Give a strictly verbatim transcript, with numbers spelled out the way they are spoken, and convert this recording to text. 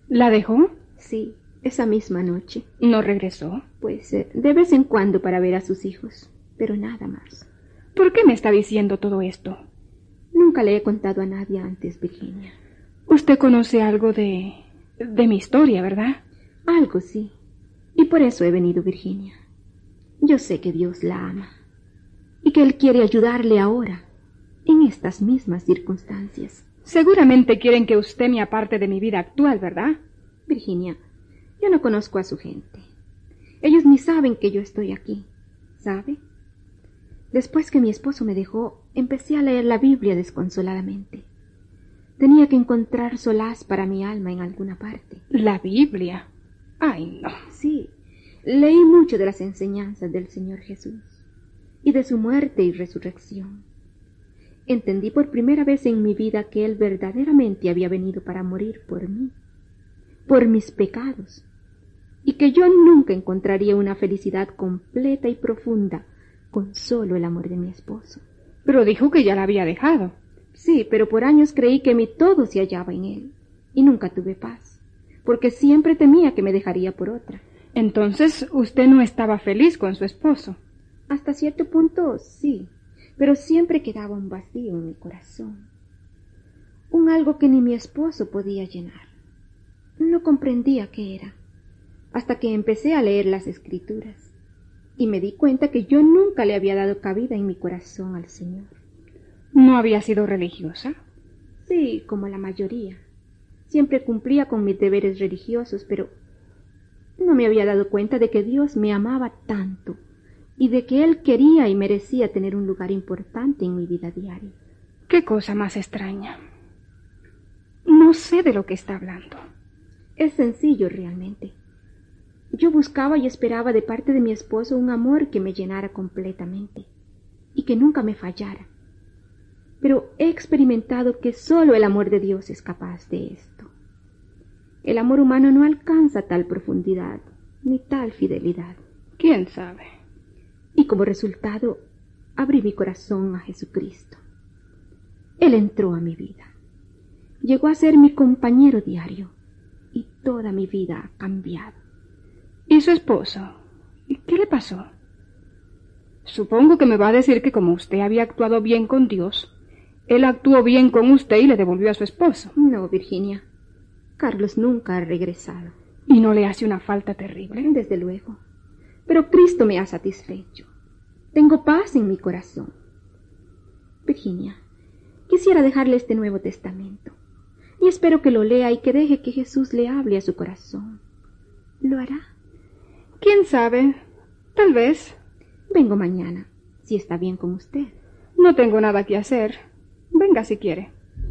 ¿La dejó? Sí, esa misma noche. ¿No regresó? Pues eh, de vez en cuando para ver a sus hijos, pero nada más. ¿Por qué me está diciendo todo esto? Nunca le he contado a nadie antes, Virginia. Usted conoce algo de... de mi historia, ¿verdad? Algo sí. Y por eso he venido, Virginia. Yo sé que Dios la ama y que Él quiere ayudarle ahora, en estas mismas circunstancias. Seguramente quieren que usted me aparte de mi vida actual, ¿verdad? Virginia, yo no conozco a su gente. Ellos ni saben que yo estoy aquí, ¿sabe? Después que mi esposo me dejó, empecé a leer la Biblia desconsoladamente. Tenía que encontrar solaz para mi alma en alguna parte. ¿La Biblia? Ay, no. Sí, leí mucho de las enseñanzas del Señor Jesús y de su muerte y resurrección. Entendí por primera vez en mi vida que Él verdaderamente había venido para morir por mí, por mis pecados, y que yo nunca encontraría una felicidad completa y profunda con solo el amor de mi esposo. Pero dijo que ya la había dejado. Sí, pero por años creí que mi todo se hallaba en él, y nunca tuve paz, porque siempre temía que me dejaría por otra. Entonces, usted no estaba feliz con su esposo. Hasta cierto punto, sí, pero siempre quedaba un vacío en mi corazón, un algo que ni mi esposo podía llenar. No comprendía qué era, hasta que empecé a leer las Escrituras, y me di cuenta que yo nunca le había dado cabida en mi corazón al Señor. ¿No había sido religiosa? Sí, como la mayoría. Siempre cumplía con mis deberes religiosos, pero no me había dado cuenta de que Dios me amaba tanto y de que Él quería y merecía tener un lugar importante en mi vida diaria. ¡Qué cosa más extraña! No sé de lo que está hablando. Es sencillo realmente. Yo buscaba y esperaba de parte de mi esposo un amor que me llenara completamente y que nunca me fallara. Pero he experimentado que solo el amor de Dios es capaz de esto. El amor humano no alcanza tal profundidad ni tal fidelidad. ¿Quién sabe? Y como resultado, abrí mi corazón a Jesucristo. Él entró a mi vida. Llegó a ser mi compañero diario y toda mi vida ha cambiado. ¿Y su esposo? ¿Qué le pasó? Supongo que me va a decir que como usted había actuado bien con Dios, Él actuó bien con usted y le devolvió a su esposo. No, Virginia. Carlos nunca ha regresado. ¿Y no le hace una falta terrible? Desde luego. Pero Cristo me ha satisfecho. Tengo paz en mi corazón. Virginia, quisiera dejarle este Nuevo Testamento. Y espero que lo lea y que deje que Jesús le hable a su corazón. ¿Lo hará? ¿Quién sabe? Tal vez. Vengo mañana, si está bien con usted. No tengo nada que hacer. Venga si quiere.